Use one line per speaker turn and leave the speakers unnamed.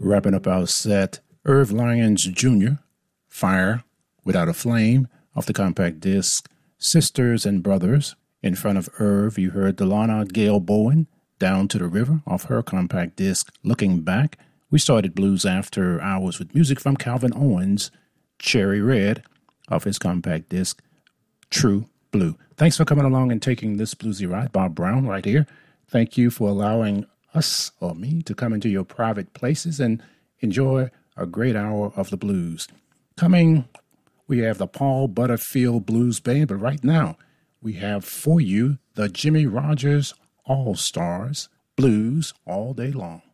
Wrapping up our set, Irv Lyons Jr., Fire Without a Flame, off the compact disc Sisters and Brothers. In front of Irv, you heard Delana Gail Bowen, Down to the River, off her compact disc Looking Back. We started Blues After Hours with music from Calvin Owens, Cherry Red, off his compact disc True Blue. Thanks for coming along and taking this bluesy ride. Bob Brown right here. Thank you for allowing us, or me, to come into your private places and enjoy a great hour of the blues. Coming, we have the Paul Butterfield Blues Band, but right now we have for you the Jimmy Rogers All-Stars Blues All Day Long.